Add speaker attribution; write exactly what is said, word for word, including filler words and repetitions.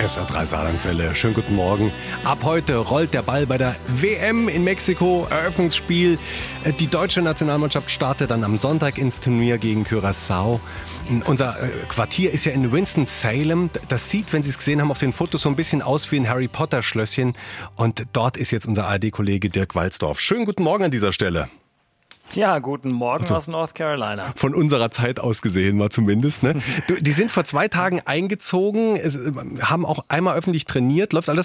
Speaker 1: S R drei Saarlandwelle, schönen guten Morgen. Ab heute rollt der Ball bei der W M in Mexiko, Eröffnungsspiel. Die deutsche Nationalmannschaft startet dann am Sonntag ins Turnier gegen Curaçao. Unser Quartier ist ja in Winston-Salem. Das sieht, wenn Sie es gesehen haben, auf den Fotos so ein bisschen aus wie ein Harry Potter Schlösschen. Und dort ist jetzt unser A R D-Kollege Dirk Walzdorf. Schönen guten Morgen an dieser Stelle.
Speaker 2: Ja, guten Morgen also, aus North Carolina.
Speaker 1: Von unserer Zeit aus gesehen mal zumindest. Ne? Du, die sind vor zwei Tagen eingezogen, haben auch einmal öffentlich trainiert. Läuft alles